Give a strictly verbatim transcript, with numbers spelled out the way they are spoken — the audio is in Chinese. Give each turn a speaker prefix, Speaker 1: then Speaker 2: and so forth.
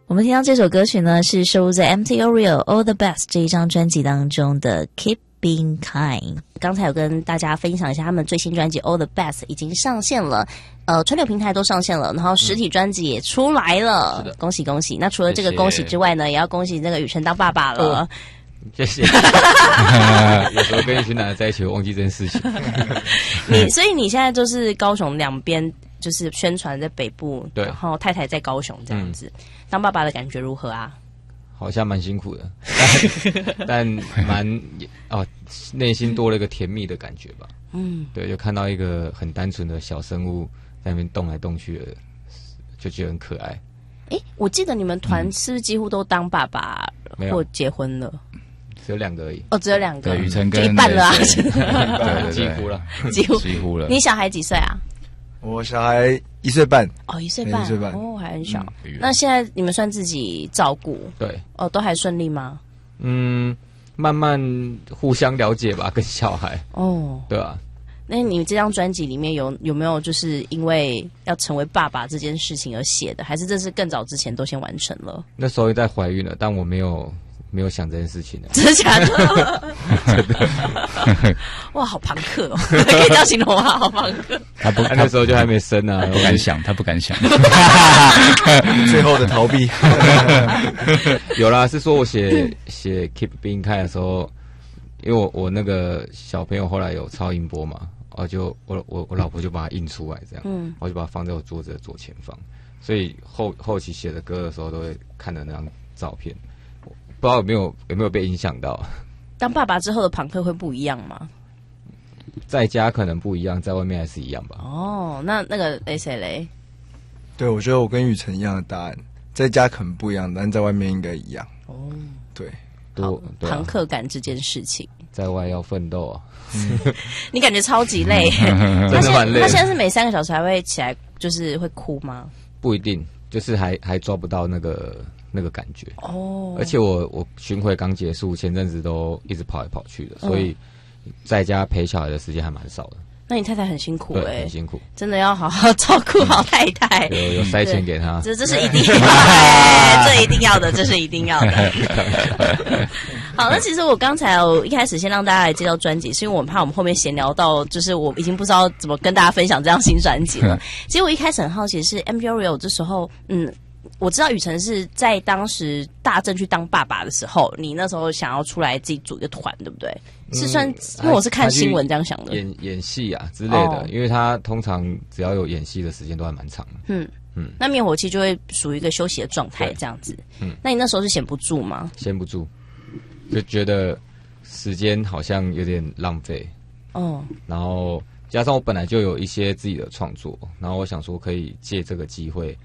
Speaker 1: 我们听到这首歌曲呢，是收录在 M T Oriole All the Best 这一张专辑当中的 Keep Being Kind。刚才有跟大家分享一下他们最新专辑 All the Best 已经上线了，呃，串流平台都上线了，然后实体专辑也出来了，嗯、恭喜恭喜！那除了这个恭喜之外呢，谢谢也要恭喜那个宇辰当爸爸了。哦
Speaker 2: 谢谢。有时候跟一群男的在一起，我忘记这件事情。
Speaker 1: 你所以你现在就是高雄两边就是宣传在北部，
Speaker 2: 对，
Speaker 1: 然后太太在高雄这样子，嗯、当爸爸的感觉如何啊？
Speaker 2: 好像蛮辛苦的，但蛮哦，内心多了一个甜蜜的感觉吧。嗯，对，就看到一个很单纯的小生物在那边动来动去的，就觉得很可爱。
Speaker 1: 哎，我记得你们团是不是几乎都当爸爸或结婚了？
Speaker 2: 只有两个而已。
Speaker 1: 哦，只有两个。
Speaker 3: 对，宇辰跟
Speaker 1: 一半了啊，
Speaker 3: 对对对，
Speaker 2: 几乎了，
Speaker 1: 几乎
Speaker 3: 几乎了。
Speaker 1: 你小孩几岁啊？
Speaker 4: 我小孩一岁半。
Speaker 1: 哦，一岁半，
Speaker 4: 一岁半
Speaker 1: 哦，还很小。
Speaker 3: 嗯、
Speaker 1: 那现在你们算自己照顾？
Speaker 2: 对。
Speaker 1: 哦，都还顺利吗？
Speaker 2: 嗯，慢慢互相了解吧，跟小孩。哦，对啊。
Speaker 1: 那你这张专辑里面有有没有就是因为要成为爸爸这件事情而写的，还是这是更早之前都先完成了？
Speaker 2: 那时候在怀孕了，但我没有没有想这件事情的。
Speaker 1: 真的假的？真的。哇，好朋克哦！可以这样形容吗？好朋克。
Speaker 3: 他不，
Speaker 2: 他那时候就还没生啊，
Speaker 3: 不敢想，他不敢想。
Speaker 4: 最后的逃避。
Speaker 2: 有啦，是说我写写 Keep Being Kind 的时候，因为我我那个小朋友后来有超音波嘛。然后就我我我老婆就把它印出来，这样，嗯，我就把它放在我桌子的左前方，所以后后期写的歌的时候都会看着那张照片，不知道有没有有没有被影响到。
Speaker 1: 当爸爸之后的朋克会不一样吗？
Speaker 2: 在家可能不一样，在外面还是一样吧。
Speaker 1: 哦，那那个 S L A，
Speaker 4: 对，我觉得我跟宇辰一样的答案，在家可能不一样，但在外面应该一样。哦，对，
Speaker 1: 好，朋克感这件事情。
Speaker 2: 在外要奋斗啊！
Speaker 1: 嗯、你感觉超级累，
Speaker 2: 真的蛮累。
Speaker 1: 他现在是每三个小时还会起来，就是会哭吗？
Speaker 2: 不一定，就是还还抓不到那个那个感觉哦。而且我我巡回刚结束，前阵子都一直跑来跑去的，所以在家陪小孩的时间还蛮少的。
Speaker 1: 那你太太很辛苦哎、欸，
Speaker 2: 很辛苦，
Speaker 1: 真的要好好照顾好太太。
Speaker 2: 有有塞钱给她，
Speaker 1: 这这是一定要的、欸，这一定要的，这是一定要的。好，那其实我刚才我一开始先让大家来介绍专辑，是因为我怕我们后面闲聊到，就是我已经不知道怎么跟大家分享这张新专辑了。其实我一开始很好奇是 M T Oriole 这时候，嗯。我知道宇辰是在当时大正去当爸爸的时候，你那时候想要出来自己组一个团，对不对？嗯、是算，因为我是看新闻这样想的。
Speaker 2: 演演戏啊之类的、哦，因为他通常只要有演戏的时间都还蛮长的。嗯嗯，那
Speaker 1: 灭火器就会属于一个休息的状态这样子。嗯，那你那时候是闲不住吗？
Speaker 2: 闲不住，就觉得时间好像有点浪费。哦，然后加上我本来就有一些自己的创作，然后我想说可以借这个机会